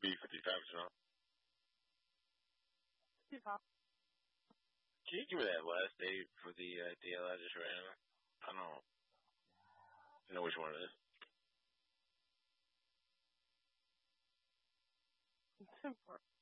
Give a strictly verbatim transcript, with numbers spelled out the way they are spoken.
B fifty-five, you know? fifty-five. Can you give me that last date for the uh, deal I just ran? I don't know which one it is. Temper.